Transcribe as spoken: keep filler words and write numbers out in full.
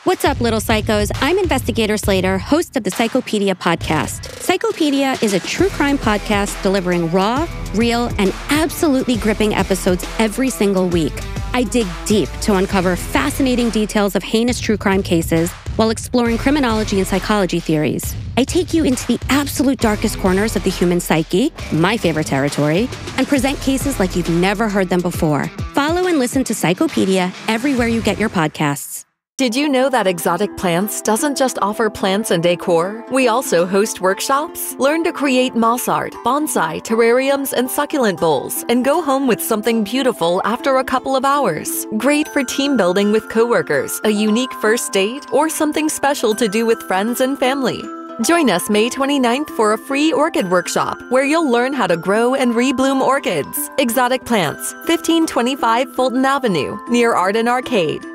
What's up, little psychos? I'm Investigator Slater, host of the Psychopedia podcast. Psychopedia is a true crime podcast delivering raw, real, and absolutely gripping episodes every single week. I dig deep to uncover fascinating details of heinous true crime cases while exploring criminology and psychology theories. I take you into the absolute darkest corners of the human psyche, my favorite territory, and present cases like you've never heard them before. Follow and listen to Psychopedia everywhere you get your podcasts. Did you know that Exotic Plants doesn't just offer plants and decor? We also host workshops. Learn to create moss art, bonsai, terrariums, and succulent bowls, and go home with something beautiful after a couple of hours. Great for team building with coworkers, a unique first date, or something special to do with friends and family. Join us May twenty-ninth for a free orchid workshop where you'll learn how to grow and rebloom orchids. Exotic Plants, fifteen twenty-five Fulton Avenue, near Arden Arcade.